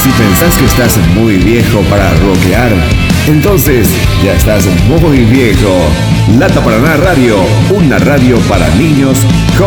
Si pensás que estás muy viejo para rockear, entonces ya estás muy viejo. Lata para nada radio, una radio para niños